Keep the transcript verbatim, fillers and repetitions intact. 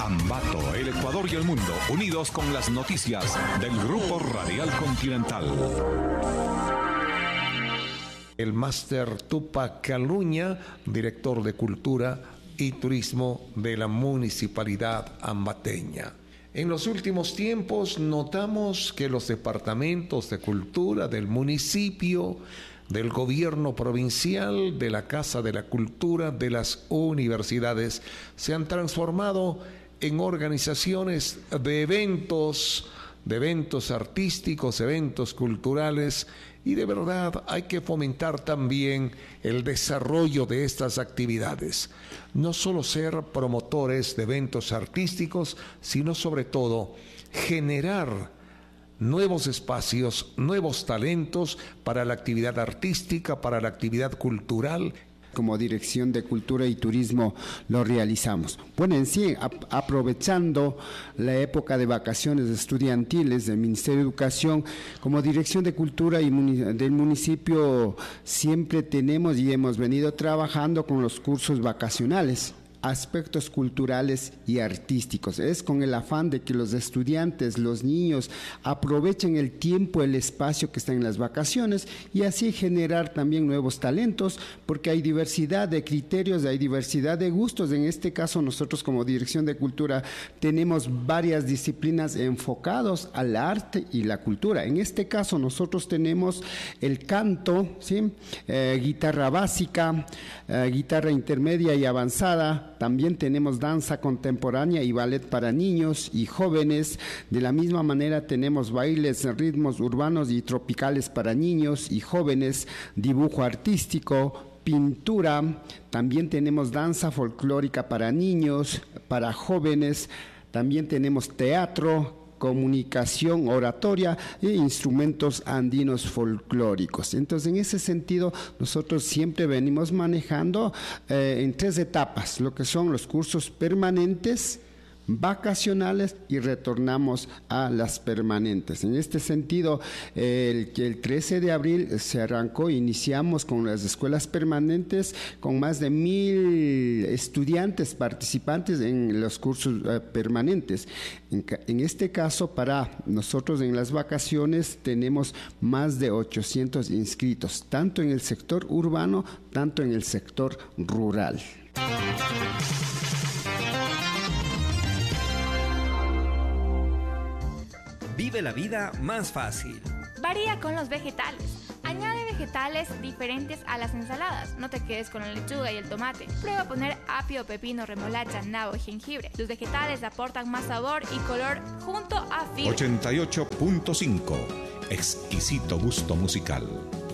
Ambato, el Ecuador y el mundo, unidos con las noticias del Grupo Radial Continental. El máster Tupac Caluña, director de Cultura y Turismo de la Municipalidad Ambateña. En los últimos tiempos notamos que los departamentos de cultura del municipio, del gobierno provincial, de la Casa de la Cultura, de las universidades, se han transformado en organizaciones de eventos, de eventos artísticos, eventos culturales, y de verdad hay que fomentar también el desarrollo de estas actividades. No solo ser promotores de eventos artísticos, sino sobre todo generar nuevos espacios, nuevos talentos para la actividad artística, para la actividad cultural. Como Dirección de Cultura y Turismo lo realizamos. Bueno, en sí, ap- aprovechando la época de vacaciones estudiantiles del Ministerio de Educación, como Dirección de Cultura y muni- del municipio siempre tenemos y hemos venido trabajando con los cursos vacacionales, aspectos culturales y artísticos. Es con el afán de que los estudiantes, los niños, aprovechen el tiempo, el espacio que está en las vacaciones y así generar también nuevos talentos, porque hay diversidad de criterios, hay diversidad de gustos. En este caso, nosotros como Dirección de Cultura tenemos varias disciplinas enfocados al arte y la cultura. En este caso, nosotros tenemos el canto, ¿sí? eh, guitarra básica, eh, guitarra intermedia y avanzada. También tenemos danza contemporánea y ballet para niños y jóvenes. De la misma manera tenemos bailes, ritmos urbanos y tropicales para niños y jóvenes, dibujo artístico, pintura. También tenemos danza folclórica para niños, para jóvenes. También tenemos teatro, comunicación, oratoria e instrumentos andinos folclóricos. Entonces, en ese sentido, nosotros siempre venimos manejando eh, en tres etapas, lo que son los cursos permanentes, vacacionales y retornamos a las permanentes. En este sentido, el, el trece de abril se arrancó, iniciamos con las escuelas permanentes con más de mil estudiantes participantes en los cursos eh, permanentes. En, en este caso, para nosotros en las vacaciones tenemos más de ochocientos inscritos, tanto en el sector urbano, tanto en el sector rural. Vive la vida más fácil. Varía con los vegetales. Añade vegetales diferentes a las ensaladas. No te quedes con la lechuga y el tomate. Prueba a poner apio, pepino, remolacha, nabo y jengibre. Los vegetales aportan más sabor y color junto a fibra. ochenta y ocho punto cinco. Exquisito gusto musical.